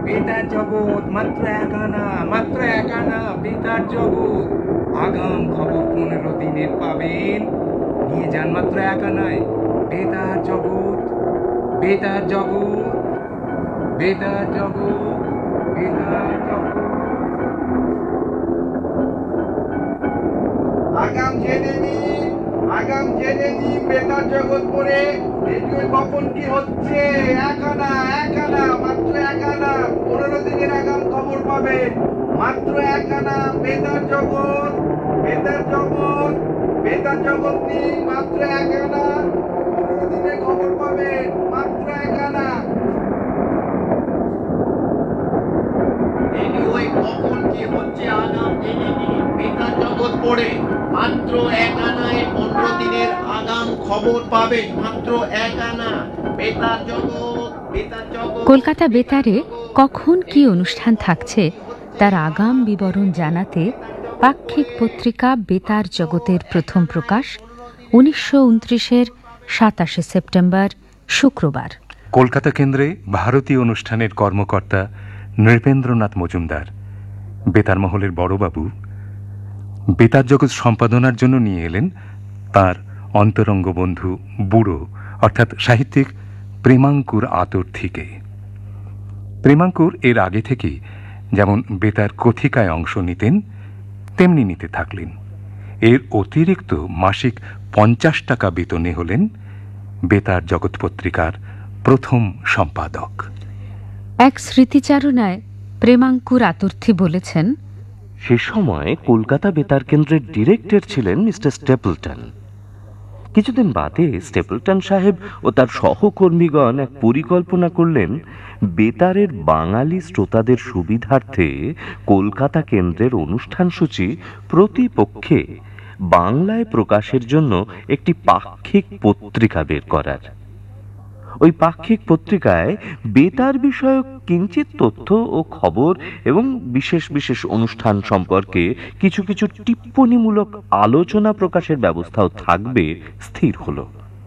বেতার জগৎ মাত্র এক আনা, মাত্র এক আনা। বেতার জগৎ আগাম খবর 15 দিনের পাবেন, নিয়ে যান মাত্র এক আনায়। বেতার জগৎ, বেতার জগৎ, বেতার জগৎ, বেতার জগৎ। আগাম জেনে নিন, আগাম জেনে নিন বেতার জগৎ পড়ে রেডিও কখন কি হচ্ছে। এক আনা, এক আনা, মাত্র এক আনা। 15 দিনের আগাম খবর পাবেন, মাত্র এক আনা। বেতার জগৎ, বেতার জগৎ, বেতার জগৎ নিন, মাত্র এক আনা। 15 দিনের খবর পাবেন, মাত্র এক আনা। রেডিওয় কখন কি হচ্ছে আগাম জেনে নিন বেতার জগৎ পড়ে মাত্র এক আনায় 15 দিনের আগাম খবর পাবেন, মাত্র এক আনা। বেতার জগৎ, বেতার জগৎ। কলকাতা বেতারে কখন কি অনুষ্ঠান থাকছে তার আগাম বিবরণ জানাতে পাক্ষিক পত্রিকা বেতার জগতের প্রথম প্রকাশ 1929-এর 27 সেপ্টেম্বর শুক্রবার। কলকাতা কেন্দ্রে ভারতীয় অনুষ্ঠানের কর্মকর্তা নৃপেন্দ্রনাথ মজুমদার বেতার মহলের বড়বাবু বেতার জগৎ সম্পাদনার জন্য নিয়ে এলেন তার অন্তরঙ্গ বন্ধু বুড়ো অর্থাৎ সাহিত্যিক প্রেমাঙ্কুর আতর্থীকে। প্রেমাঙ্কুর এর আগে থেকেই যেমন বেতার কথিকায় অংশ নিতেন তেমনি নিতে থাকলেন। এর অতিরিক্ত মাসিক 50 টাকা বেতনে হলেন বেতার জগৎ পত্রিকার প্রথম সম্পাদক। এক স্মৃতিচারণায় প্রেমাঙ্কুর আতর্থী বলেছেন, সে সময় কলকাতা বেতার কেন্দ্রের ডিরেক্টর ছিলেন মিস্টার স্টেপলটন। কিছুদিন বাদে স্টেপলটন সাহেব ও তার সহকর্মীগণ এক পরিকল্পনা করলেন বেতারের বাঙালি শ্রোতাদের সুবিধার্থে কলকাতা কেন্দ্রের অনুষ্ঠান সূচি প্রতিপক্ষে বাংলায় প্রকাশের জন্য একটি পাক্ষিক পত্রিকা বের করার। ওই পাক্ষিক পত্রিকায় বেতার বিষয়ক কিঞ্চিত তথ্য ও খবর এবং বিশেষ বিশেষ অনুষ্ঠান সম্পর্কে কিছু কিছু টিপ্পণীমূলক আলোচনা প্রকাশের ব্যবস্থাও থাকবে স্থির হলো।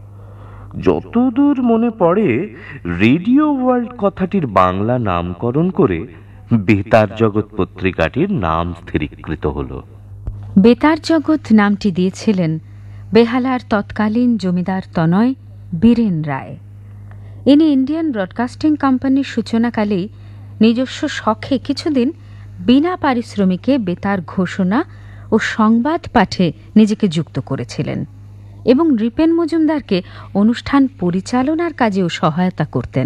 যতদূর মনে পড়ে রেডিও ওয়ার্ল্ড কথাটির বাংলা নামকরণ করে বেতার জগৎ পত্রিকাটির নাম স্থিরীকৃত হলো। বেতার জগৎ নামটি দিয়েছিলেন বেহালার তৎকালীন জমিদার তনয় বীরেন রায়। ইনি ইন্ডিয়ান ব্রডকাস্টিং কোম্পানির সূচনাকালেই নিজস্ব শখে কিছুদিন বিনা পারিশ্রমিকে বেতার ঘোষণা ও সংবাদ পাঠে নিজেকে যুক্ত করেছিলেন এবং নৃপেন মজুমদারকে অনুষ্ঠান পরিচালনার কাজেও সহায়তা করতেন।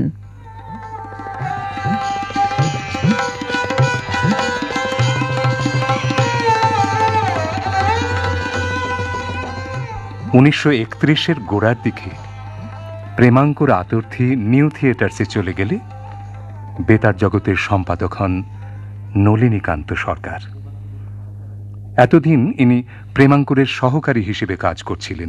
1931-এর গোড়ার দিকে প্রেমাঙ্কুর আতর্থী নিউ থিয়েটার্সে চলে গেলে বেতার জগতের সম্পাদক হন নলিনীকান্ত সরকার। এতদিন ইনি প্রেমাঙ্কুরের সহকারী হিসেবে কাজ করছিলেন।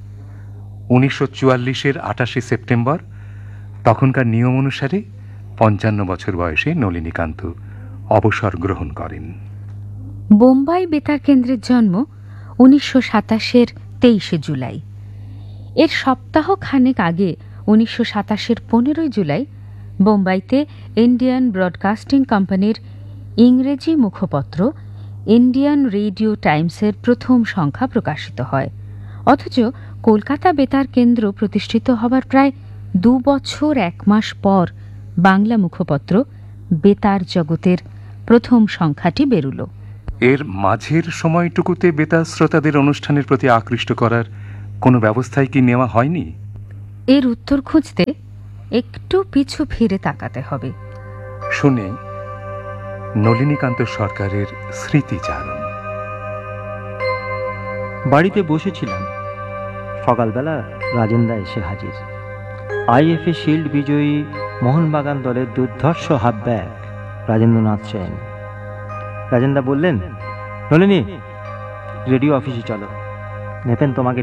1944-এর 28 সেপ্টেম্বর তখনকার নিয়ম অনুসারে 55 বছর বয়সে নলিনীকান্ত অবসর গ্রহণ করেন। বোম্বাই বেতার কেন্দ্রের জন্ম 1927-এর 23 জুলাই। এর সপ্তাহ খানেক আগে 1927-এর 15 জুলাই বোম্বাইতে ইন্ডিয়ান ব্রডকাস্টিং কোম্পানির ইংরেজি মুখপত্র ইন্ডিয়ান রেডিও টাইমসের প্রথম সংখ্যা প্রকাশিত হয়। অথচ কলকাতা বেতার কেন্দ্র প্রতিষ্ঠিত হবার প্রায় 2 বছর 1 মাস পর বাংলা মুখপত্র বেতার জগতের প্রথম সংখ্যাটি বেরুল। এর মাঝের সময়টুকুতে বেতার শ্রোতাদের অনুষ্ঠানের প্রতি আকৃষ্ট করার কোনো ব্যবস্থাই কি নেওয়া হয়নি? এর উত্তর খুঁজতে একটু পিছু ফিরে তাকাতে হবে। শুনে নলিনীকান্ত সরকারের স্মৃতিচারণ। বাড়িতে বসেছিলাম, সকালবেলা রাজেন্দা এসে হাজির। আইএফএ শিল্ড বিজয়ী মোহনবাগান দলের দুর্ধর্ষ হাফব্যাক রাজেন্দ্রনাথ সেন। রাজেন্দা বললেন, নলিনী রেডিও অফিসে চলো, নেপেন তোমাকে